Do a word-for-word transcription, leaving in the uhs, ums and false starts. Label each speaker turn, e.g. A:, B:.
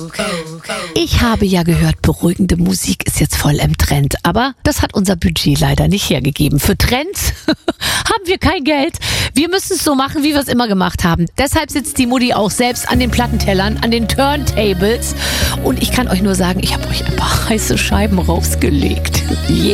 A: Ich habe ja gehört, beruhigende Musik ist jetzt voll im Trend. Aber das hat unser Budget leider nicht hergegeben. Für Trends haben wir kein Geld. Wir müssen es so machen, wie wir es immer gemacht haben. Deshalb sitzt die Mutti auch selbst an den Plattentellern, an den Turntables. Und ich kann euch nur sagen, ich habe euch ein paar heiße Scheiben rausgelegt. Yeah.